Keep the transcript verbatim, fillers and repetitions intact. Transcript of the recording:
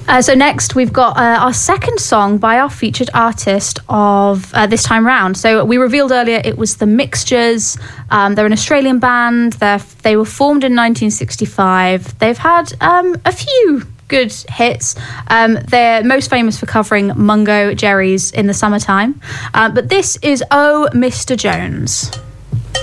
Uh, so next we've got uh, our second song by our featured artist of uh, this time round. So we revealed earlier it was The Mixtures. Um, they're an Australian band. They're, they were formed in nineteen sixty-five. They've had um, a few good hits. Um, they're most famous for covering Mungo Jerry's In the Summertime. Uh, but this is Oh, Mister Jones.